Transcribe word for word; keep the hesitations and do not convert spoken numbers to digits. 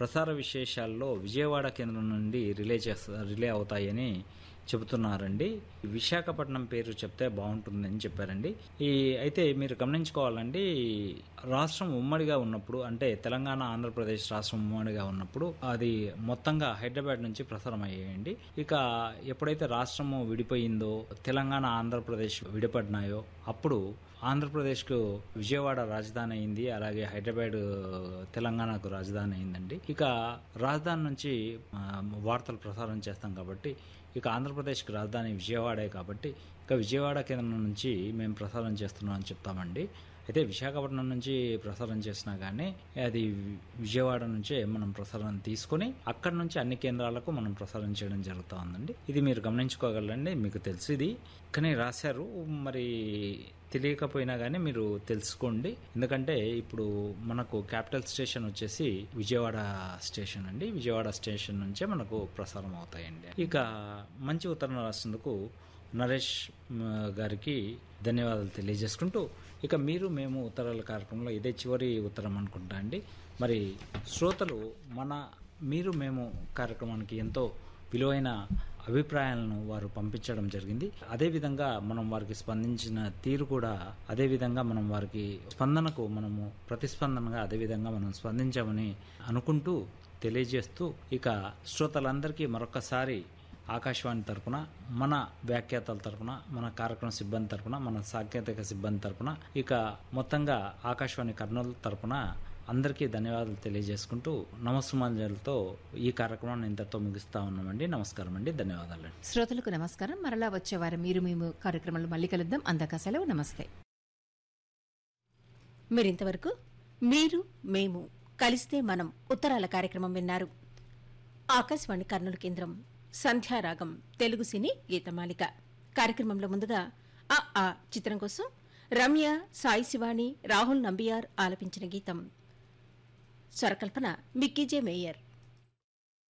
ప్రసార విశేషాల్లో విజయవాడ కేంద్రం నుండి రిలే చేస్తా రిలే అవుతాయని చెబుతున్నారండి. విశాఖపట్నం పేరు చెప్తే బాగుంటుందని చెప్పారండి. ఈ అయితే మీరు గమనించుకోవాలండి, రాష్ట్రం ఉమ్మడిగా ఉన్నప్పుడు అంటే తెలంగాణ ఆంధ్రప్రదేశ్ రాష్ట్రం ఉమ్మడిగా ఉన్నప్పుడు అది మొత్తంగా హైదరాబాద్ నుంచి ప్రసారం అయ్యాయండి. ఇక ఎప్పుడైతే రాష్ట్రము విడిపోయిందో, తెలంగాణ ఆంధ్రప్రదేశ్ విడిపడినాయో అప్పుడు ఆంధ్రప్రదేశ్కు విజయవాడ రాజధాని అయింది, అలాగే హైదరాబాద్ తెలంగాణకు రాజధాని అయిందండి. ఇక రాజధాని నుంచి వార్తలు ప్రసారం చేస్తాం కాబట్టి ఇక ఆంధ్రప్రదేశ్కి రాజధాని విజయవాడే కాబట్టి ఇక విజయవాడ కేంద్రం నుంచి మేము ప్రసారం చేస్తున్నాం అని చెప్తామండి. అయితే విశాఖపట్నం నుంచి ప్రసారం చేసినా కానీ అది విజయవాడ నుంచే మనం ప్రసారం తీసుకుని అక్కడి నుంచి అన్ని కేంద్రాలకు మనం ప్రసారం చేయడం జరుగుతూ ఉందండి. ఇది మీరు గమనించుకోగలండి. మీకు తెలుసు ఇది, కానీ రాశారు, మరి తెలియకపోయినా కానీ మీరు తెలుసుకోండి. ఎందుకంటే ఇప్పుడు మనకు క్యాపిటల్ స్టేషన్ వచ్చేసి విజయవాడ స్టేషన్ అండి. విజయవాడ స్టేషన్ నుంచే మనకు ప్రసారం అవుతాయండి. ఇక మంచి ఉత్తరం రాసినందుకు నరేష్ గారికి ధన్యవాదాలు తెలియజేసుకుంటూ ఇక మీరు మేము ఉత్తరాల కార్యక్రమంలో ఇదే చివరి ఉత్తరం అనుకుంటా అండి. మరి శ్రోతలు మన మీరు మేము కార్యక్రమానికి ఎంతో విలువైన అభిప్రాయాలను వారు పంపించడం జరిగింది. అదేవిధంగా మనం వారికి స్పందించిన తీరు కూడా అదేవిధంగా మనం వారికి స్పందనకు మనము ప్రతిస్పందనగా అదేవిధంగా మనం స్పందించామని అనుకుంటూ తెలియజేస్తూ ఇక శ్రోతలందరికీ మరొకసారి ఆకాశవాణి తరపున, మన వ్యాఖ్యాతల తరపున, మన కార్యక్రమ సిబ్బంది తరపున, మన సాంకేతిక సిబ్బంది తరపున, ఇక మొత్తంగా ఆకాశవాణి కర్నూలు తరపున అందరికీ ధన్యవాదాలు తెలియజేసుకుంటూ నమస్సుమాంజలతో ఈ కార్యక్రమాన్ని ఇంతతో ముగిస్తా ఉన్నామండి. నమస్కారం అండి, ధన్యవాదాలు. శ్రోతలకు నమస్కారం. మరలా వచ్చే వారం మీరు మేము కార్యక్రమంలో మళ్ళీ కలుద్దాం. అందాక సెలవు, నమస్తే. మీరింతవరకు మీరు మేము కలిస్తే మనం ఉత్తరాల కార్యక్రమం విన్నారు. ఆకాశవాణి కర్నూలు కేంద్రం సంధ్యారాగం తెలుగు సినీ గీతమాలిక కార్యక్రమంలో ముందుగా ఆ ఆ చిత్రం కోసం రమ్య, సాయి శివాణి, రాహుల్ నంబియార్ ఆలపించిన గీతం. స్వరకల్పన మిక్కీజే మేయర్.